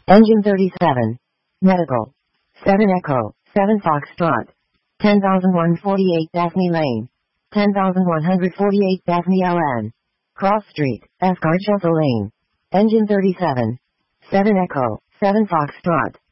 Engine 37. Medical. 7 Echo, 7 Foxtrot. 10,148 Daphne Lane. 10,148 Daphne LN. Cross Street, Escart Shuffle Lane. Engine 37. 7 Echo, 7 Foxtrot.